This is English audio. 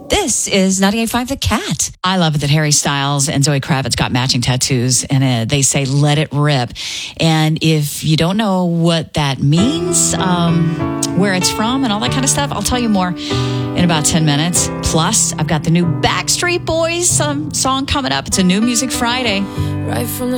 This is 98.5 The Cat. I love it that Harry Styles and Zoe Kravitz got matching tattoos, and they say, let it rip. And if you don't know what that means, where it's from and all that kind of stuff, I'll tell you more in about 10 minutes. Plus, I've got the new Backstreet Boys song coming up. It's a New Music Friday. Right from the